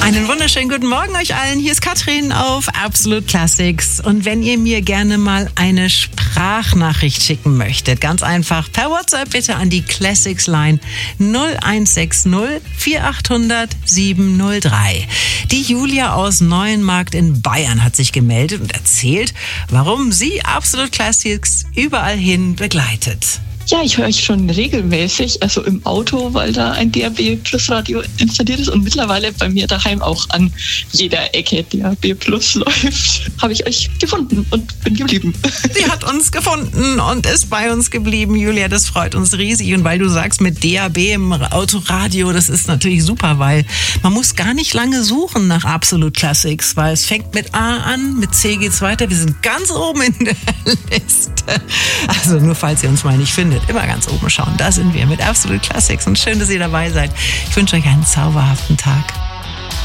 Einen wunderschönen guten Morgen euch allen. Hier ist Katrin auf Absolute Classics. Und wenn ihr mir gerne mal eine Sprachnachricht schicken möchtet, ganz einfach per WhatsApp bitte an die Classics Line 0160 4800 703. Die Julia aus Neuenmarkt in Bayern hat sich gemeldet und erzählt, warum sie Absolute Classics überall hin begleitet. Ja, ich höre euch schon regelmäßig, also im Auto, weil da ein DAB Plus Radio installiert ist und mittlerweile bei mir daheim auch an jeder Ecke DAB Plus läuft. Habe ich euch gefunden und bin geblieben. Sie hat uns gefunden und ist bei uns geblieben, Julia, das freut uns riesig. Und weil du sagst, mit DAB im Autoradio, das ist natürlich super, weil man muss gar nicht lange suchen nach Absolute Classics, weil es fängt mit A an, mit C geht's weiter. Wir sind ganz oben in der Liste. Also nur falls ihr uns mal nicht findet. Immer ganz oben schauen. Da sind wir mit Absolute Classics und schön, dass ihr dabei seid. Ich wünsche euch einen zauberhaften Tag.